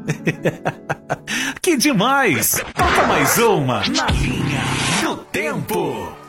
Que demais! Toca mais uma na linha do tempo.